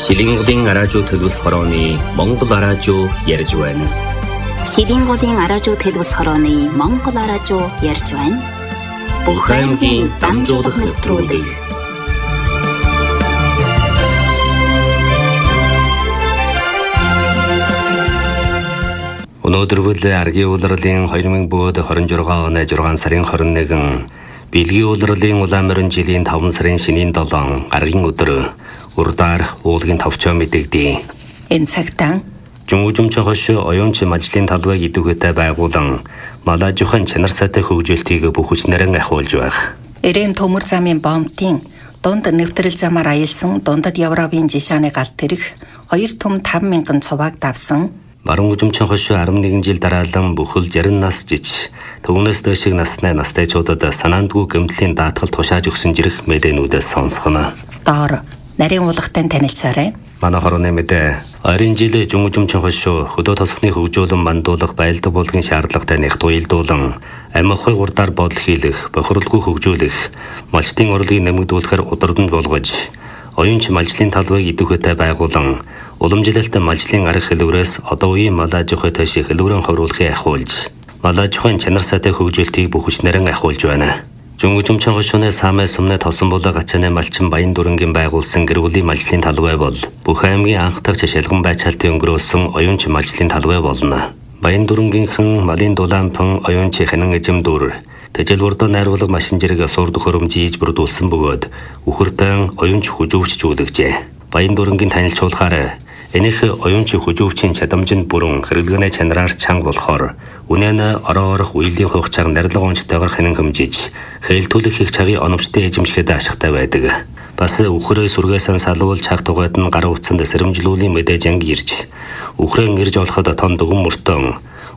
Шилинголын араажуу төлөвс хорооны Монгол араажуу ярьж байна. Шилинголын араажуу төлөвс хорооны Монгол араажуу ярьж байна. Бүх аймгийн дамжуулах нэвтрүүлэг. Өнөөдөр бүл аргийн улирлын 2026 оны 6 сарын 21 Билгийн улирлын улаан морин жилийн 5 сарын шинийн 7 гаргийн өдөр урдаар уулгийн товчоо мэдэгдэв. Энэ цагтаа Жумжумч хойш оюунч мажлын талбайг идэвхтэй байгуулан малажхан чанар сайтай хөгжүүлтийг бүх хүчнэрэн ахиулж байх. Эрээн төмөр замын бомтын дунд нэвтрэл замаар аялсан дундад Европын жишааны галт тэрэг 2 том 5,000 цуваг давсан. Баруун жумчин хойш 11 жил дараалан бүхэл 60 нас жиж төвнөөс дэшиг настайчуудад санаандгүй гэмтлийн даатгал тушааж өгсөн жирэх мэдээнүүдээс сонсгоно. Доор нарийн уулгатай танилцаарай. Манай хорооны мэдээ 20 жил жумчин хойш хөдөө тосхны хөгжүүлэн мандуулах байлдаг болгон шаардлагатай нэгт уялдуулан амихой гурдаар бодол хийлэх, бохирлгүй хөгжүүлэх, малчтын орлогыг нэмэгдүүлэхээр удирданд болгож оюунч малжлын талбайг идэвхтэй байгуулан уламжлалт малжлын арга хэлбэрээс одоо үеийн малажхой төш хэлбэрэн хавруулахыг ахиулж малажхойн чанар сайтай хөгжүүлтийг бүх хүчнэрэн ахиулж байна. Жумчин хойшны самай сумны тосон болоо гачааны малчин Баян дүрэнгийн байгуулсан гэр бүлийн малжлын талбай бол бүх аймгийн анх дахь шалган байцаалтын өнгөрөөсөн оюунч малжлын талбай болно. Баян дүрэнгийнхэн малын дулаанпан оюунч хэнэн эзэм дүр тэжэл урдаа найруулга машин зэрэг сурд хөрөмжиж бүрдүүлсэн бөгөөд үхэртэн оюунч хүжүүвчжүүлэгжээ. Баян дүрэнгийн танилцуулахаар энэх оюунч хүжүүвчийн чадамжинд бүрэн хэрэглэгнээ чанараар чанга болохоор үнэн ороорох үеийн хугацааг нарилга онцтойгоор хэнэн хэмжиж хэлтүүлэх их цагийн оновчтой эзэмшихэд ашигтай байдаг. Бас үхрээ сүргээсэн салвал цаг тугайд нь гар утсанд сэрэмжлүүлийн мэдээж анги ирж үхрэн ирж олоход тон дүгэн мөртөн